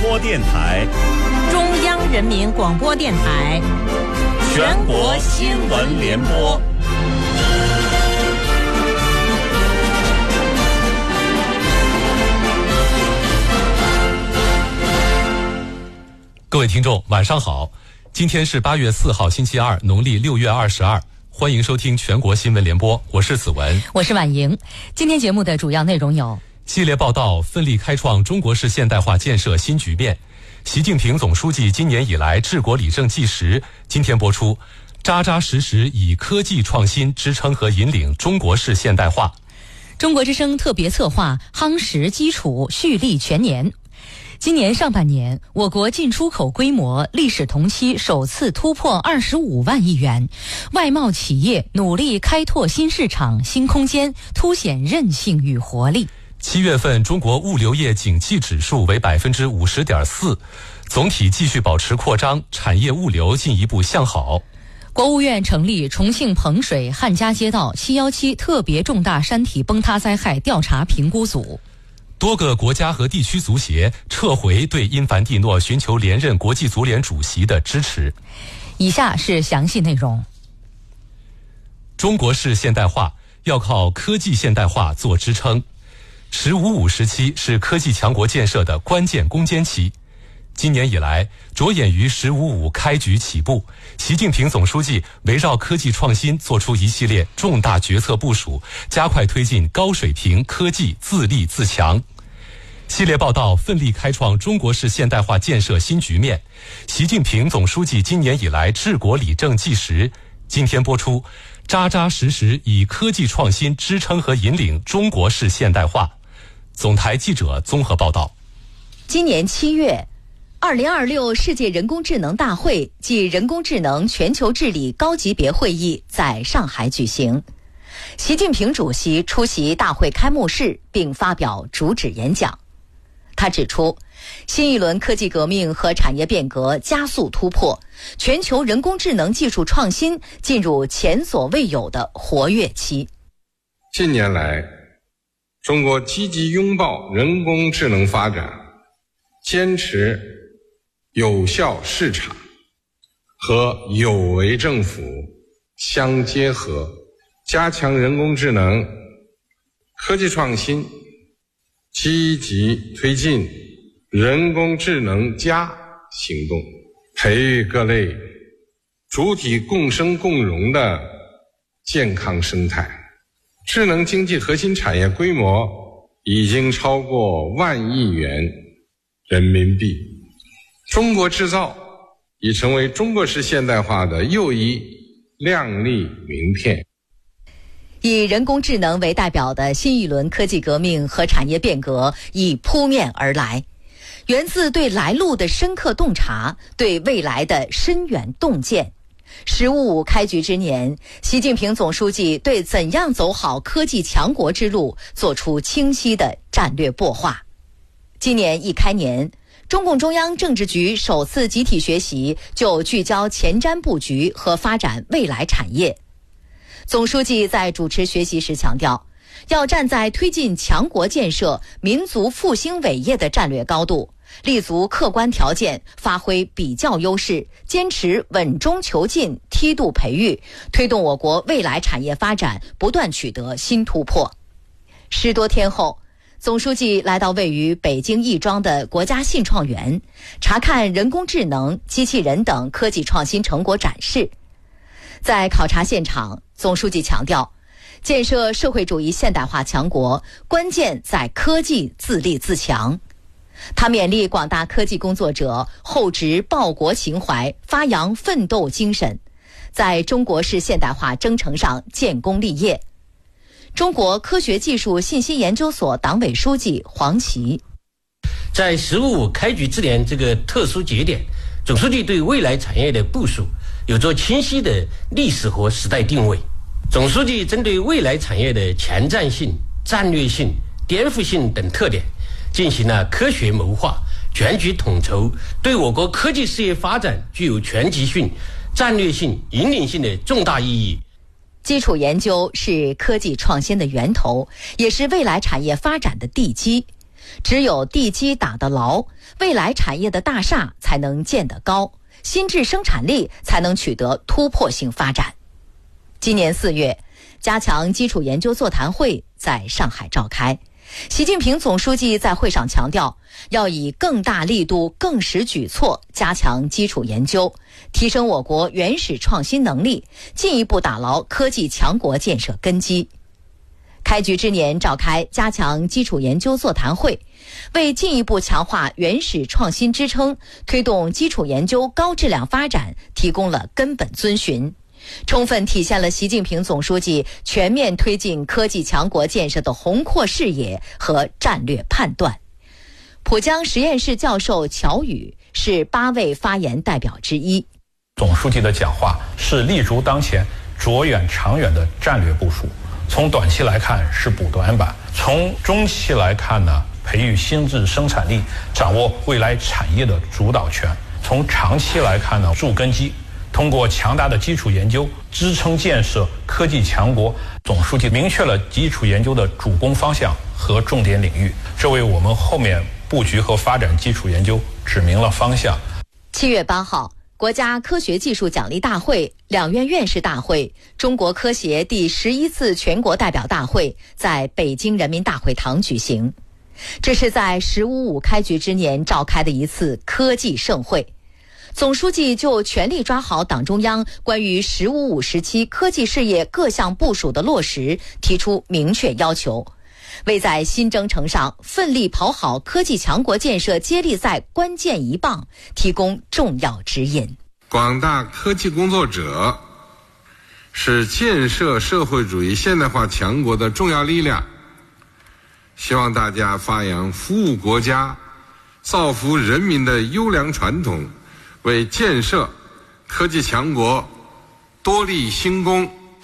播电台、 中央人民广播电台、 全国新闻联播。 各位听众，晚上好！今天是8月4号，星期二，农历6月22。欢迎收听全国新闻联播，我是子文， 我是婉莹。今天节目的主要内容有： 系列报道，奋力开创中国式现代化建设新局面。习近平总书记今年以来治国理政纪实，今天播出，扎扎实实以科技创新支撑和引领中国式现代化。 中国之声特别策划夯实基础，蓄力全年。今年上半年，我国进出口规模历史同期首次突破25万亿元，外贸企业努力开拓新市场、新空间，凸显韧性与活力。 7月份中国物流业景气指数为 50.4%， 总体继续保持扩张，产业物流进一步向好。 国务院成立重庆彭水汉家街道717特别重大山体崩塌灾害调查评估组。 多个国家和地区足协撤回对因凡蒂诺寻求连任国际足联主席的支持。 以下是详细内容。 中国式现代化要靠科技现代化做支撑。“15+5”时期是科技强国建设的关键攻坚期。今年以来，着眼于“15+5”开局起步，习近平总书记围绕科技创新做出一系列重大决策部署，加快推进高水平科技自立自强。系列报道奋力开创中国式现代化建设新局面。习近平总书记今年以来治国理政纪实，今天播出，扎扎实实以科技创新支撑和引领中国式现代化。总台记者综合报道。 今年7月，2026世界人工智能大会暨人工智能全球治理高级别会议在上海举行。习近平主席出席大会开幕式并发表主旨演讲。他指出，新一轮科技革命和产业变革加速突破，全球人工智能技术创新进入前所未有的活跃期。 近年来，中国积极拥抱人工智能发展，坚持有效市场和有为政府相结合，加强人工智能科技创新，积极推进人工智能+行动，培育各类主体共生共荣的健康生态。智能经济核心产业规模已经超过1万亿元人民币，中国制造已成为中国式现代化的又一亮丽名片。 以人工智能为代表的新一轮科技革命和产业变革已扑面而来，源自对来路的深刻洞察，对未来的深远洞见。“15+5”开局之年，习近平总书记对怎样走好科技强国之路做出清晰的战略擘画。今年一开年，中共中央政治局首次集体学习就聚焦前瞻布局和发展未来产业。总书记在主持学习时强调，要站在推进强国建设、民族复兴伟业的战略高度，立足客观条件，发挥比较优势，坚持稳中求进、梯度培育，推动我国未来产业发展不断取得新突破。10多天后，总书记来到位于北京亦庄的国家信创园，查看人工智能、机器人等科技创新成果展示。在考察现场，总书记强调，建设社会主义现代化强国，关键在科技自立自强。他勉励广大科技工作者厚植报国情怀，发扬奋斗精神，在中国式现代化征程上建功立业。中国科学技术信息研究所党委书记黄奇， 在“15+5”开局之年这个特殊节点，总书记对未来产业的部署有着清晰的历史和时代定位。总书记针对未来产业的前瞻性、战略性、颠覆性等特点，进行了科学谋划、全局统筹，对我国科技事业发展具有全局性、战略性、引领性的重大意义。 基础研究是科技创新的源头，也是未来产业发展的地基。 只有地基打得牢，未来产业的大厦才能建得高，新质生产力才能取得突破性发展。今年4月，加强基础研究座谈会在上海召开。习近平总书记在会上强调，要以更大力度、更实举措加强基础研究，提升我国原始创新能力，进一步打牢科技强国建设根基。开局之年召开加强基础研究座谈会，为进一步强化原始创新支撑，推动基础研究高质量发展提供了根本遵循，充分体现了习近平总书记全面推进科技强国建设的宏阔视野和战略判断。浦江实验室教授乔宇是8位发言代表之一。 总书记的讲话是立足当前、着眼长远的战略部署。从短期来看是补短板，从中期来看呢，培育新质生产力，掌握未来产业的主导权。从长期来看呢，筑根基，通过强大的基础研究支撑建设科技强国。总书记明确了基础研究的主攻方向和重点领域，这为我们后面布局和发展基础研究指明了方向。 7月8号，国家科学技术奖励大会、两院院士大会、中国科协第11次全国代表大会在北京人民大会堂举行。这是在“15+5”开局之年召开的一次科技盛会。总书记就全力抓好党中央关于“15+5”时期科技事业各项部署的落实提出明确要求，为在新征程上奋力跑好科技强国建设接力赛关键一棒提供重要指引。 广大科技工作者是建设社会主义现代化强国的重要力量，希望大家发扬服务国家、造福人民的优良传统，为建设科技强国多立新功。